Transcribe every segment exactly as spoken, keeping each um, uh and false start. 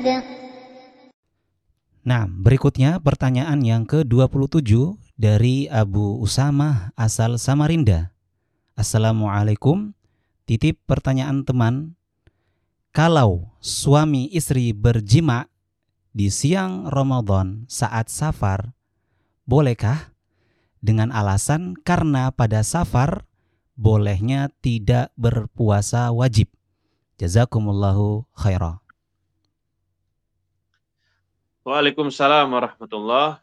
Nah, berikutnya pertanyaan yang ke dua puluh tujuh dari Abu Usamah asal Samarinda. Assalamualaikum, titip pertanyaan teman. Kalau suami istri berjima di siang Ramadan saat safar, bolehkah? Dengan alasan karena pada safar bolehnya tidak berpuasa wajib. Jazakumullahu khairah. Waalaikumsalam warahmatullahi.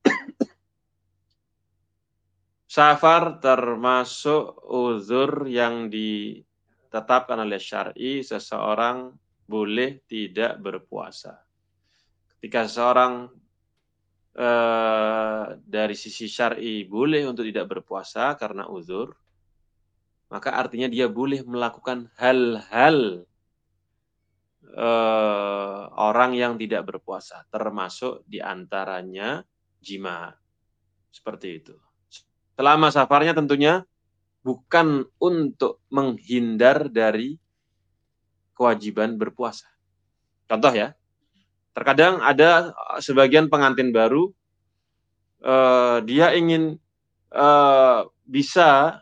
Safar termasuk uzur yang ditetapkan oleh syar'i, seseorang boleh tidak berpuasa. Ketika seseorang eh, dari sisi syar'i boleh untuk tidak berpuasa karena uzur, maka artinya dia boleh melakukan hal-hal eh, orang yang tidak berpuasa, termasuk diantaranya jima. Seperti itu. Selama safarnya tentunya bukan untuk menghindar dari kewajiban berpuasa. Contoh ya, terkadang ada sebagian pengantin baru, eh, dia ingin eh, bisa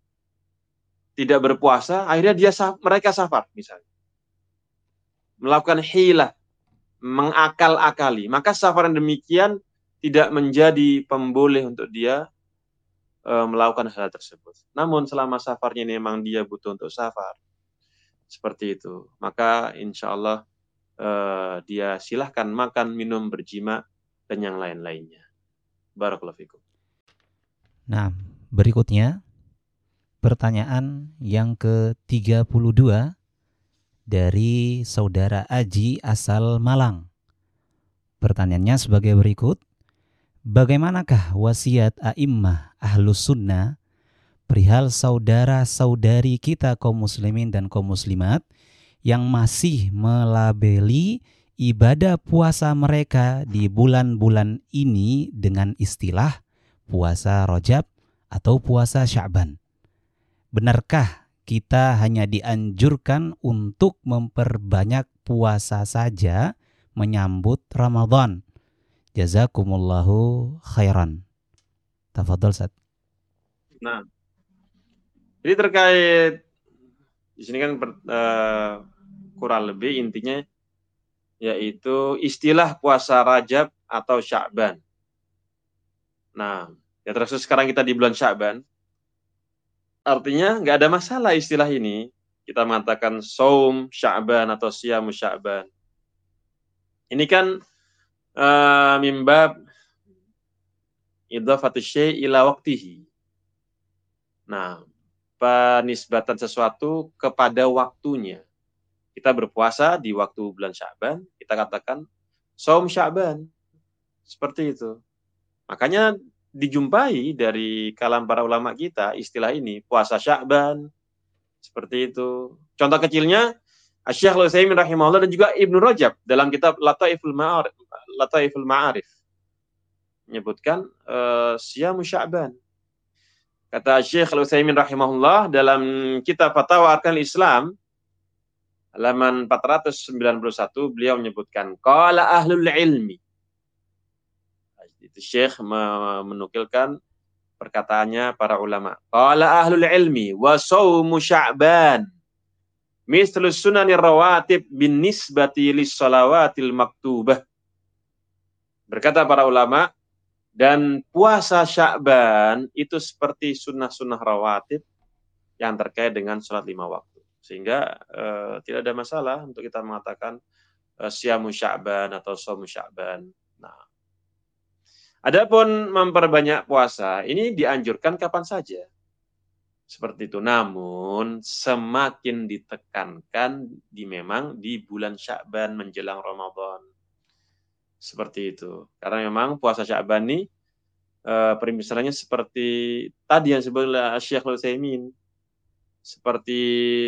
tidak berpuasa, akhirnya dia mereka safar misalnya. Melakukan hilah, mengakal-akali. Maka safar yang demikian tidak menjadi pemboleh untuk dia e, melakukan hal tersebut. Namun selama safarnya memang dia butuh untuk safar, seperti itu, maka insya Allah e, dia silahkan makan, minum, berjima, dan yang lain-lainnya. Barakallahu fikum. Nah, berikutnya pertanyaan yang ke tiga puluh dua dari saudara Aji asal Malang. Pertanyaannya sebagai berikut. Bagaimanakah wasiat a'immah ahlus sunnah perihal saudara-saudari kita kaum muslimin dan kaum muslimat yang masih melabeli ibadah puasa mereka di bulan-bulan ini dengan istilah puasa Rajab atau puasa Sya'ban? Benarkah kita hanya dianjurkan untuk memperbanyak puasa saja menyambut Ramadan? Jazakumullahu khairan. Tafadhol, Ustaz. Nah, jadi terkait di sini kan uh, kurang lebih intinya yaitu istilah puasa Rajab atau Sya'ban. Nah, ya terus sekarang kita di bulan Sya'ban. Artinya nggak ada masalah istilah ini. Kita mengatakan saum Sya'ban atau siyamu Sya'ban. Ini kan uh, mimbab idhafatu syai' ila waqtihi. Nah, penisbatan sesuatu kepada waktunya. Kita berpuasa di waktu bulan Sya'ban, kita katakan saum Sya'ban. Seperti itu. Makanya dijumpai dari kalam para ulama kita istilah ini, puasa Sya'ban. Seperti itu. Contoh kecilnya Asy-Syaikh Al-Utsaimin rahimahullah dan juga Ibnu Rajab dalam kitab Lataiful Ma'arif, Lataiful Ma'arif menyebutkan uh, siyamu Sya'ban. Kata Syekh Al-Utsaimin rahimahullah dalam kitab Fatawa Arkanil Islam halaman empat ratus sembilan puluh satu, beliau menyebutkan qala ahlul ilmi. Itu Syekh menukilkan perkataannya para ulama. Qala ahlul ilmi wa shaumu Sya'ban mislu sunanir rawatib bin nisbati lis salawatil maktubah. Berkata para ulama, dan puasa Sya'ban itu seperti sunnah-sunnah rawatib yang terkait dengan sholat lima waktu. Sehingga eh, tidak ada masalah untuk kita mengatakan eh, siyamu Sya'ban atau shaumu Sya'ban. Nah, adapun memperbanyak puasa, ini dianjurkan kapan saja. Seperti itu. Namun semakin ditekankan di memang di bulan Sya'ban menjelang Ramadan. Seperti itu. Karena memang puasa Sya'ban ini Uh, permisalannya seperti tadi yang disebut oleh Syekh Al-Utsaimin, seperti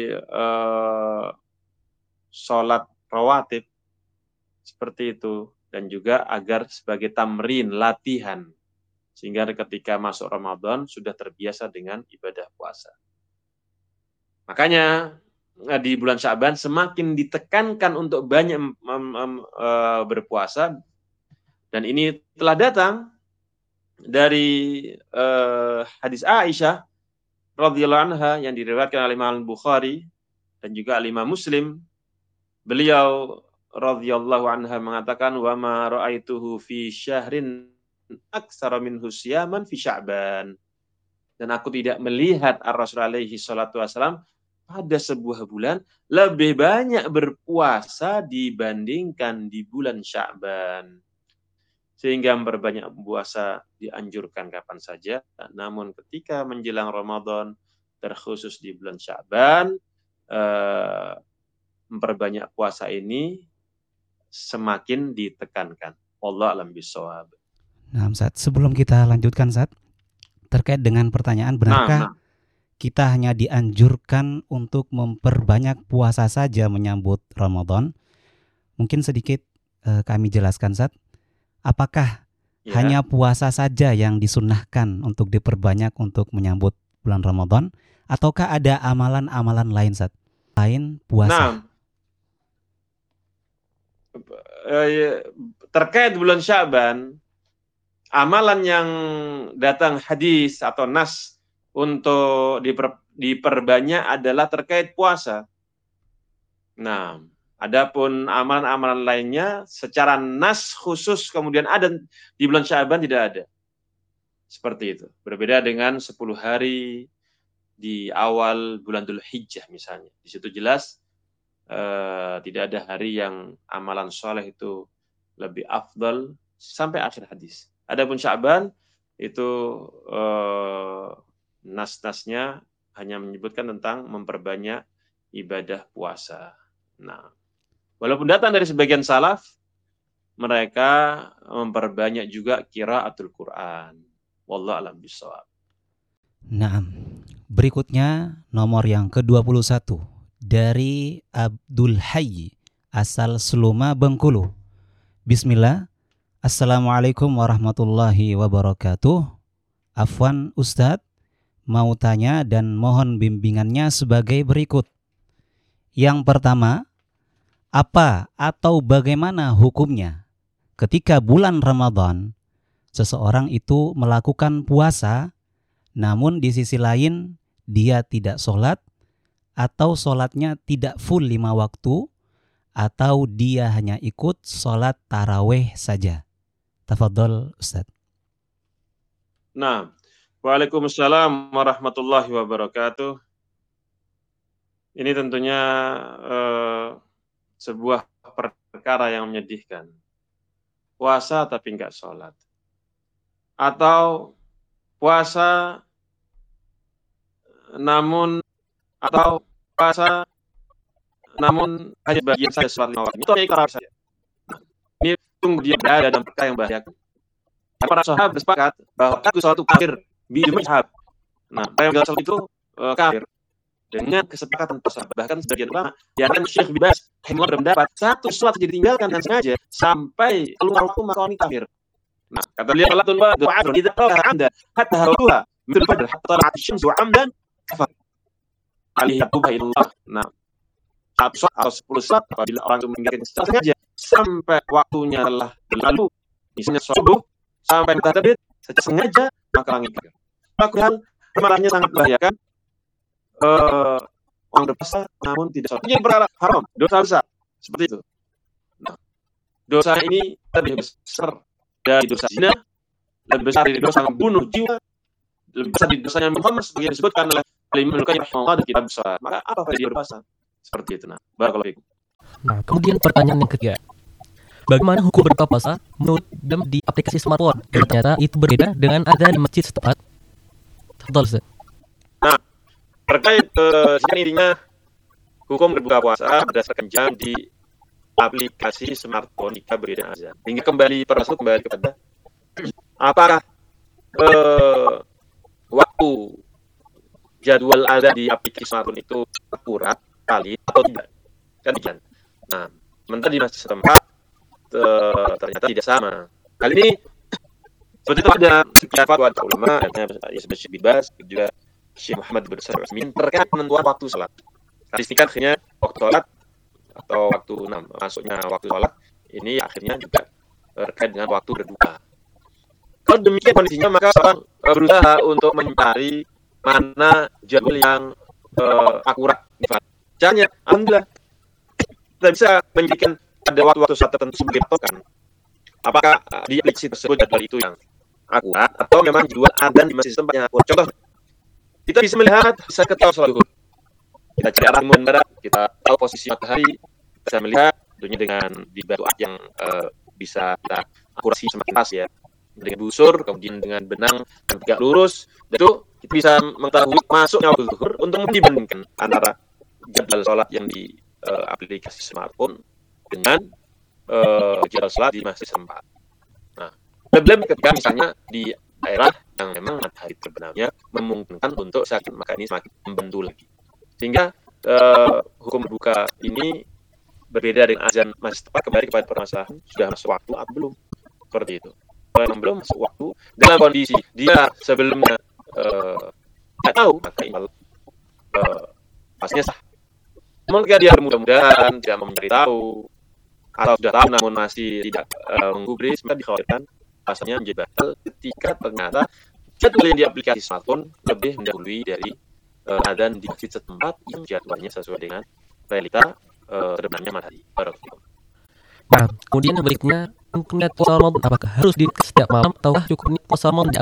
uh, sholat rawatib, seperti itu, dan juga agar sebagai tamrin, latihan, sehingga ketika masuk Ramadan sudah terbiasa dengan ibadah puasa. Makanya di bulan Sya'ban semakin ditekankan untuk banyak um, um, uh, berpuasa, dan ini telah datang dari uh, hadis Aisyah radhiyallahu anha yang diriwayatkan oleh Imam Bukhari dan juga Imam Muslim. Beliau radhiyallahu anha mengatakan, wa ma ra'aituhu fi syahrin aktsara minhu siyaman fi Sya'ban. Dan aku tidak melihat Ar-Rasul alaihi salatu wasalam pada sebuah bulan lebih banyak berpuasa dibandingkan di bulan Sya'ban. Sehingga memperbanyak puasa dianjurkan kapan saja, namun ketika menjelang Ramadan, terkhusus di bulan Sya'ban, eh, memperbanyak puasa ini semakin ditekankan. Wallahu a'lam bishawab. Nah, Ustaz, sebelum kita lanjutkan, Ustaz, terkait dengan pertanyaan, benarkah nah, nah. kita hanya dianjurkan untuk memperbanyak puasa saja menyambut Ramadan? Mungkin sedikit eh, kami jelaskan, Ustaz. Apakah ya. hanya puasa saja yang disunnahkan untuk diperbanyak untuk menyambut bulan Ramadan, ataukah ada amalan-amalan lain, Ustaz, lain puasa? Nah, terkait bulan Sya'ban, amalan yang datang hadis atau nas untuk diper, diperbanyak adalah terkait puasa. Nah, adapun amalan-amalan lainnya secara nas khusus kemudian ada di bulan Sya'ban tidak ada. Seperti itu. Berbeda dengan sepuluh hari di awal bulan Dzulhijjah misalnya. Di situ jelas uh, tidak ada hari yang amalan soleh itu lebih afdal sampai akhir hadis. Adapun Sya'ban itu uh, nas-nasnya hanya menyebutkan tentang memperbanyak ibadah puasa. Nah, walaupun datang dari sebagian salaf, mereka memperbanyak juga qiraatul Quran. Wallahu a'lam bishawab. Nah, berikutnya nomor yang ke dua puluh satu dari Abdul Hayy asal Seluma, Bengkulu. Bismillah. Assalamualaikum warahmatullahi wabarakatuh. Afwan Ustadz, mau tanya dan mohon bimbingannya sebagai berikut. Yang pertama, apa atau bagaimana hukumnya ketika bulan Ramadan seseorang itu melakukan puasa, namun di sisi lain dia tidak sholat, atau sholatnya tidak full lima waktu, atau dia hanya ikut sholat taraweh saja? Tafadhol Ustaz. Nah, waalaikumsalam warahmatullahi wabarakatuh. Ini tentunya eh, sebuah perkara yang menyedihkan. Puasa tapi enggak sholat. Atau puasa namun atau puasa namun hanya bagian saja sholat lima waktu. Itu perkara saja. Ini tunggu dia berada dalam perkara yang bahayakan. Para sahabat bersepakat bahwa aku suatu kafir bijma sahabat. Nah, yang dalam itu uh, kafir dengan kesepakatan sahabat. Bahkan sebagian ulama, di antara Syekh Bin Baz, rahimahullah berpendapat satu sholat saja ditinggalkan dan sengaja sampai keluar waktu maka orang kafir. Nah, kata beliau salatun wa du'a idza qala amda hatta haruha mithl fajr hatta tala'at asy-syamsu amdan kafar. Alaihi tauba ilallah. Nah, satu sholat atau sepuluh sholat apabila orang itu meninggalkan secara sengaja sampai waktunya telah berlalu, misalnya subuh sampai matahari terbit secara sengaja, maka langit kafir. Padahal kemarahannya sangat membahayakan. Uh, orang berpuasa namun tidak sholat. Ini perkara haram, dosa besar. Seperti itu. Nah, dosa ini lebih besar dari dosa zina, lebih besar dari dosa membunuh jiwa, lebih besar dari dosanya Muhammad seperti yang disebutkan oleh Imam Al-Qayyim rahimahullah di kitab Shalah. Maka apa faedah berpuasa? Seperti itu. Nah, barakallahu fikum. Nah, kemudian pertanyaan yang ketiga. Bagaimana hukum berbuka puasa menurut jam di aplikasi smartphone? Dan ternyata itu berbeda dengan adzan di masjid setempat. Betul, Ustaz. Nah, terkait uh, intinya hukum berbuka puasa berdasarkan jam di aplikasi smartphone jika berbeda azan. Hingga kembali permasuk kembali kepada apakah uh, waktu jadwal azan di aplikasi smartphone itu akurat, valid atau tidak? Kan tidak. Nah, sementara di masjid setempat uh, ternyata tidak sama. Kali ini seperti itu ada sekian fatwa ulama, ya Syekh Bin Baz juga Syekh Muhammad bin Shalih Al-Utsaimin terkait penentuan waktu salat. Statistika akhirnya waktu sholat atau waktu nah, masuknya waktu sholat ini akhirnya juga terkait dengan waktu berbuka. Kalau demikian kondisinya, maka seorang uh, berusaha untuk mencari mana jadwal yang uh, akurat. Caranya, alhamdulillah, kita bisa menjadikan pada waktu-waktu sholat tertentu sebagai patokan. Apakah uh, di aplikasi tersebut jadwal itu yang akurat atau memang dibuat adzan di masjid tempat yang akurat? Contoh, kita bisa melihat, bisa ketahui sholat zuhur. Kita cari arah timur barat, kita tahu posisi matahari, kita bisa melihat tentunya dengan di batu yang uh, bisa kita akurasi semakin pas ya, dengan busur, kemudian dengan benang yang tegak lurus, itu kita bisa mengetahui masuknya waktu zuhur untuk dibandingkan antara jadwal sholat yang di uh, aplikasi smartphone dengan uh, jadwal sholat di masjid setempat. Nah, lebih ketika misalnya di daerah yang memang matahari terbenamnya memungkinkan untuk saat maka ini semakin membantu lagi. Sehingga uh, hukum berbuka ini berbeda dengan azan masih tepat kembali kepada permasalahan sudah masuk waktu atau belum, seperti itu. Kalau memang belum masuk waktu dalam kondisi dia sebelumnya tidak uh, tahu, maka ini uh, pastinya sah. Namun jika dia mudah-mudahan tidak mencari tahu atau sudah tahu namun masih tidak uh, menggubris, maka dikhawatirkan pasalnya menjadi batal ketika ternyata jadwal yang di aplikasi smartphone lebih mendahului dari uh, adzan di masjid setempat yang jadwalnya sesuai dengan realita uh, terbenamnya matahari. Nah, kemudian berikutnya, niat puasa Ramadan apakah harus di setiap malam atau cukup niat puasa Ramadan